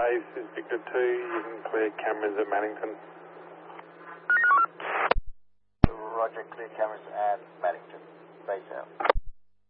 base is Victor 2. You can clear cameras at Maddington. Roger, clear cameras at Maddington. Base out.